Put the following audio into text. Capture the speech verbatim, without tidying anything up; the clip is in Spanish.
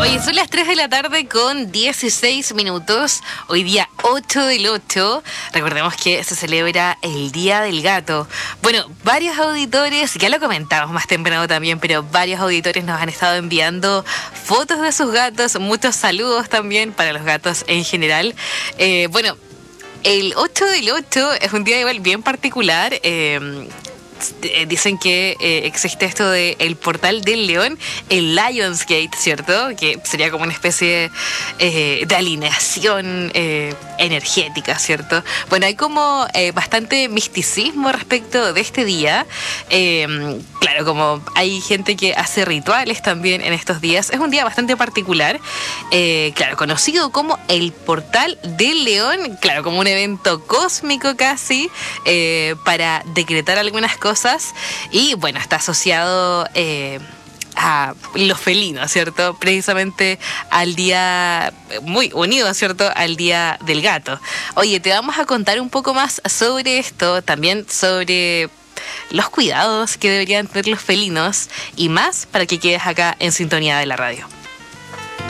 Oye, son las tres de la tarde con dieciséis minutos. Hoy día ocho del ocho. Recordemos que se celebra el Día del Gato. Bueno, varios auditores, ya lo comentamos más temprano también, pero varios auditores nos han estado enviando fotos de sus gatos. Muchos saludos también para los gatos en general. Eh, bueno, el ocho del ocho es un día igual bien particular. Eh, Dicen que eh, existe esto de el portal del león, el Lionsgate, ¿cierto? Que sería como una especie eh, de alineación eh, energética, ¿cierto? Bueno, hay como eh, bastante misticismo respecto de este día. Eh, claro, como hay gente que hace rituales también en estos días. Es un día bastante particular. Eh, claro, conocido como el portal del león. Claro, como un evento cósmico casi eh, para decretar algunas cosas. Cosas y bueno, está asociado eh, a los felinos, ¿cierto? Precisamente al día, muy unido, ¿cierto? Al Día del Gato. Oye, te vamos a contar un poco más sobre esto, también sobre los cuidados que deberían tener los felinos y más para que quedes acá en sintonía de la radio.